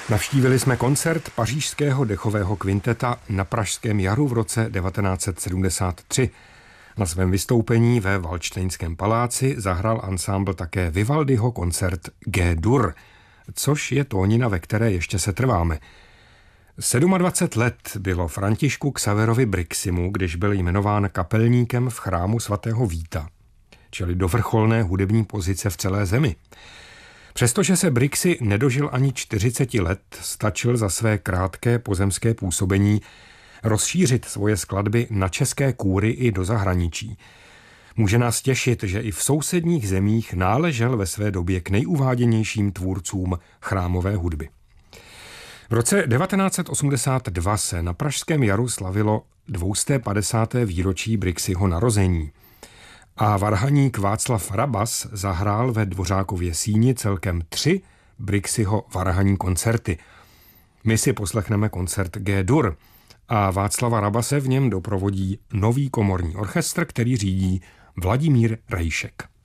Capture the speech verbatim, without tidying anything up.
Navštívili jsme koncert pařížského dechového kvinteta na Pražském jaru v roce devatenáct set sedmdesát tři. Na svém vystoupení ve Valdštejnském paláci zahrál ansámbl také Vivaldiho koncert G-dur, což je tónina, ve které ještě se trváme. dvacet sedm let bylo Františku Xaverovi Briximu, když byl jmenován kapelníkem v chrámu svatého Víta, čili do vrcholné hudební pozice v celé zemi. Přestože se Brixi nedožil ani čtyřiceti let, stačil za své krátké pozemské působení rozšířit svoje skladby na české kůry i do zahraničí. Může nás těšit, že i v sousedních zemích náležel ve své době k nejuváděnějším tvůrcům chrámové hudby. V roce devatenáct set osmdesát dva se na Pražském jaru slavilo dvě stě padesáté výročí Brixiho narození a varhaník Václav Rabas zahrál ve Dvořákově síni celkem tři Brixiho varhaní koncerty. My si poslechneme koncert G-dur a Václava Rabase v něm doprovodí nový komorní orchestr, který řídí Vladimír Rejšek.